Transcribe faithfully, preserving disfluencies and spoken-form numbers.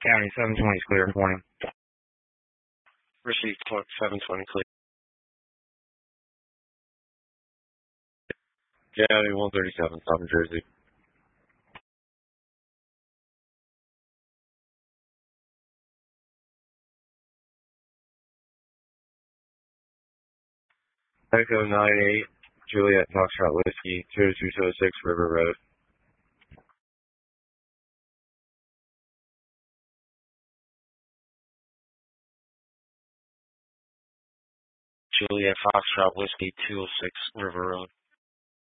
County seven twenty is clear. Morning. Received seven twenty clear. County one thirty-seven, South New Jersey. Echo nine eight, Juliet Foxtrot Whiskey, two two two six River Road. Juliet Foxtrot Whiskey, two oh six River Road.